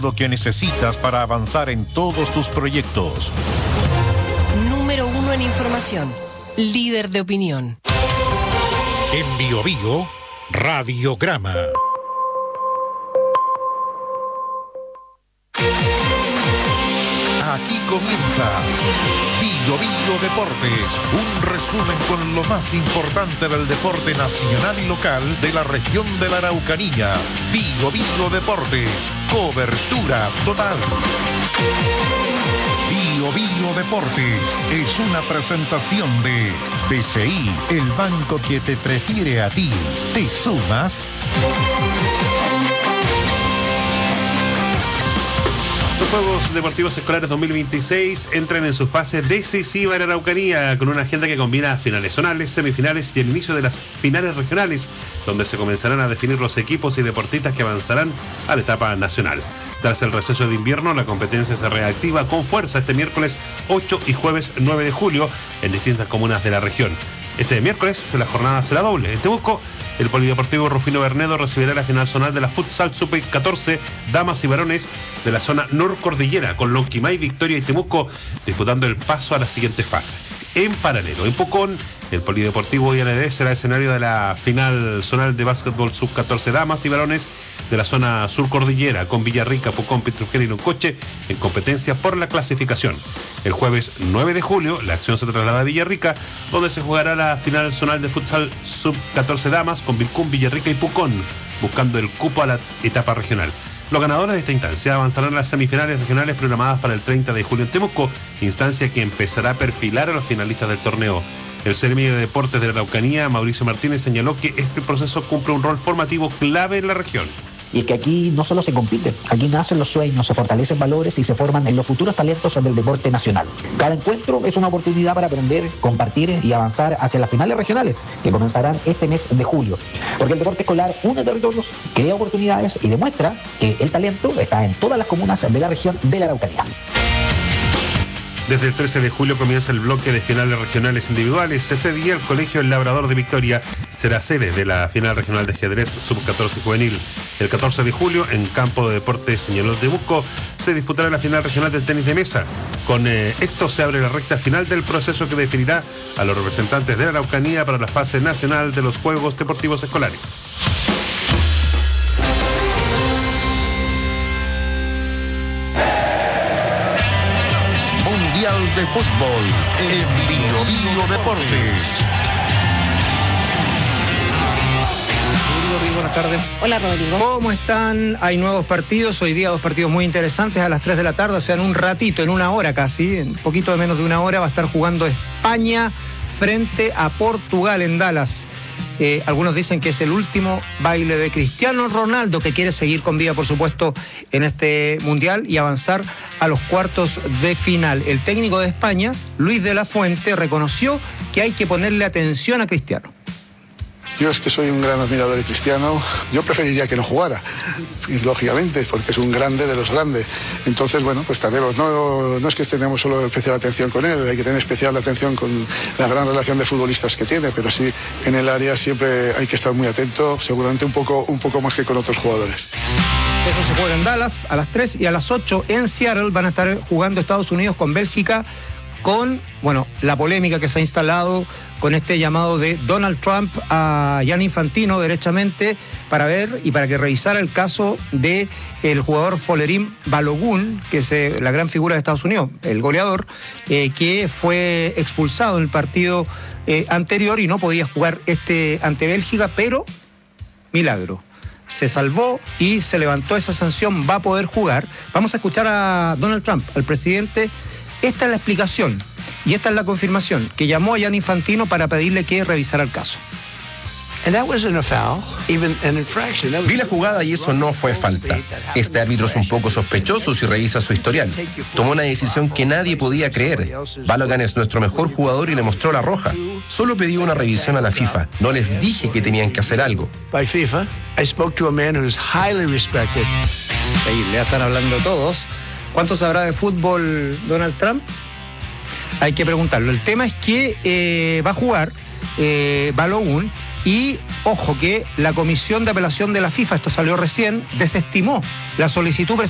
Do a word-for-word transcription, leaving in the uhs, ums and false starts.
Lo que necesitas para avanzar en todos tus proyectos. Número uno en información. Líder de opinión. En Bio Bio, Radiograma. Aquí comienza Bio Bio Deportes, un resumen con lo más importante del deporte nacional y local de la región de la Araucanía. Bio Bio Deportes, cobertura total. Bio Bio Deportes es una presentación de B C I, el banco que te prefiere a ti. ¿Te sumas? Los Juegos Deportivos Escolares dos mil veintiséis entran en su fase decisiva en Araucanía, con una agenda que combina finales zonales, semifinales y el inicio de las finales regionales, donde se comenzarán a definir los equipos y deportistas que avanzarán a la etapa nacional. Tras el receso de invierno, la competencia se reactiva con fuerza este miércoles ocho y jueves nueve de julio en distintas comunas de la región. Este miércoles la jornada será doble. En Temuco, el Polideportivo Rufino Bernedo recibirá la final zonal de la Futsal Sub catorce, damas y varones de la zona norcordillera, con Lonquimay, Victoria y Temuco disputando el paso a la siguiente fase. En paralelo, en Pucón, el Polideportivo I N D será escenario de la final zonal de básquetbol Sub catorce, damas y varones de la zona surcordillera, con Villarrica, Pucón, Pitrufquén y Loncoche en competencia por la clasificación. El jueves nueve de julio, la acción se traslada a Villarrica, donde se jugará la final zonal de futsal Sub catorce damas con Vilcún, Villarrica y Pucón, buscando el cupo a la etapa regional. Los ganadores de esta instancia avanzarán a las semifinales regionales programadas para el treinta de julio en Temuco, instancia que empezará a perfilar a los finalistas del torneo. El Ceremia de Deportes de la Araucanía, Mauricio Martínez, señaló que este proceso cumple un rol formativo clave en la región. Y es que aquí no solo se compite, aquí nacen los sueños, se fortalecen valores y se forman en los futuros talentos del deporte nacional. Cada encuentro es una oportunidad para aprender, compartir y avanzar hacia las finales regionales, que comenzarán este mes de julio. Porque el deporte escolar une territorios, crea oportunidades y demuestra que el talento está en todas las comunas de la región de la Araucanía. Desde el trece de julio comienza el bloque de finales regionales individuales. Ese día el Colegio El Labrador de Victoria será sede de la final regional de ajedrez Sub catorce juvenil. El catorce de julio, en Campo de Deportes Señaló de Temuco, se disputará la final regional de tenis de mesa. Con eh, esto se abre la recta final del proceso que definirá a los representantes de la Araucanía para la fase nacional de los Juegos Deportivos Escolares. De fútbol en Bio Bio Deportes. Rodrigo, buenas tardes. Hola, Rodrigo. ¿Cómo están? Hay nuevos partidos. Hoy día dos partidos muy interesantes a las tres de la tarde, o sea, en un ratito, en una hora casi, en un poquito de menos de una hora, va a estar jugando España frente a Portugal en Dallas. Eh, algunos dicen que es el último baile de Cristiano Ronaldo, que quiere seguir con vida, por supuesto, en este Mundial y avanzar a los cuartos de final. El técnico de España, Luis de la Fuente, reconoció que hay que ponerle atención a Cristiano. Yo es que soy un gran admirador de Cristiano. Yo preferiría que no jugara, y lógicamente, porque es un grande de los grandes. Entonces, bueno, pues tendremos, no, no es que tengamos solo especial atención con él, hay que tener especial atención con la gran relación de futbolistas que tiene, pero sí, en el área siempre hay que estar muy atento, seguramente un poco, un poco más que con otros jugadores. Eso se juega en Dallas a las tres y a las ocho en Seattle van a estar jugando Estados Unidos con Bélgica, con, bueno, la polémica que se ha instalado con este llamado de Donald Trump a Gianni Infantino derechamente para ver y para que revisara el caso de el jugador Folarin Balogun, que es eh, la gran figura de Estados Unidos, el goleador, eh, que fue expulsado en el partido eh, anterior y no podía jugar este ante Bélgica, pero milagro. Se salvó y se levantó esa sanción, va a poder jugar. Vamos a escuchar a Donald Trump, al presidente. Esta es la explicación y esta es la confirmación, que llamó a Gianni Infantino para pedirle que revisara el caso. Vi la jugada y eso no fue falta. Este árbitro es un poco sospechoso si revisa su historial. Tomó una decisión que nadie podía creer. Balogun es nuestro mejor jugador y le mostró la roja. Solo pedí una revisión a la FIFA. No les dije que tenían que hacer algo. Ahí le están hablando todos. ¿Cuánto sabrá de fútbol Donald Trump? Hay que preguntarlo. El tema es que eh, va a jugar eh, Balogun y, ojo, que la Comisión de Apelación de la FIFA, esto salió recién, desestimó la solicitud